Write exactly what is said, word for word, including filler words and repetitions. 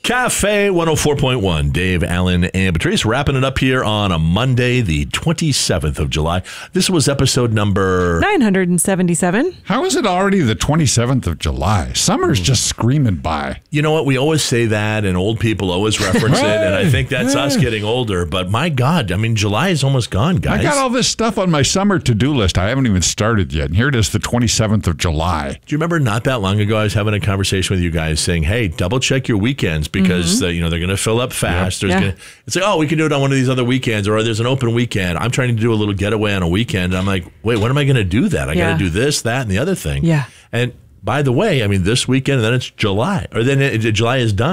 Cafe one oh four point one. Dave, Allen, and Patrice wrapping it up here on a Monday, the twenty-seventh of July. This was episode number nine hundred seventy-seven. How is it already the twenty-seventh of July? Summer's just screaming by. You know what? We always say that, and old people always reference it, and I think that's us getting older. But my God, I mean, July is almost gone, guys. I got all this stuff on my summer to-do list. I haven't even started yet. And here it is, the twenty-seventh of July. Do you remember not that long ago, I was having a conversation with you guys saying, hey, double check your weekends because mm-hmm. uh, you know they're going to fill up fast. Yep. There's yeah. gonna, it's like, oh, we can do it on one of these other weekends, or there's an open weekend. I'm trying to do a little getaway on a weekend. And I'm like, wait, when am I going to do that? I yeah. got to do this, that, and the other thing. Yeah. And by the way, I mean, this weekend, and then it's July, or then it, July is done.